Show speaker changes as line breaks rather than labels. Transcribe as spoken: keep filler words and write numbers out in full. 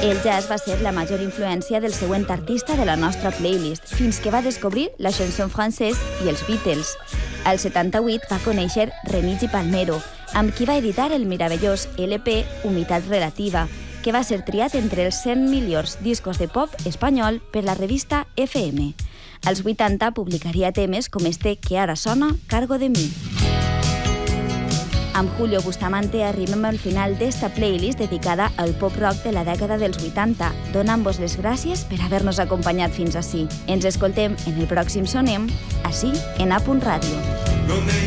El jazz va ser la major influència del següent artista de la nostra playlist, fins que va descobrir la chanson francès i els Beatles. Al setanta-vuit va conèixer Remigi Palmero, amb qui va editar el meravellós L P Humitat Relativa, que va ser triat entre els cent millors discos de pop espanyol per la revista F M. Als vuitanta publicaria temes com este que ara sona, Cargo de mi. Amb Julio Bustamante arribem al final d'esta playlist dedicada al pop-rock de la dècada dels vuitanta, donant-vos les gràcies per haver-nos acompanyat fins ací. Ens escoltem en el pròxim Sonem, ací en A Punt Ràdio.